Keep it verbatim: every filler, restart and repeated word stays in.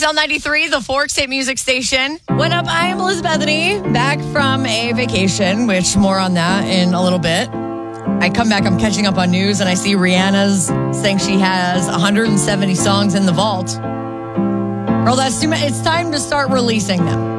X L ninety-three, the Forks Hit Music Station. What up? I am Elizabeth Bethany, back from a vacation, which more on that in a little bit. I come back, I'm catching up on news, and I see Rihanna's saying she has one hundred seventy songs in the vault. Girl, that's too much. It's time to start releasing them.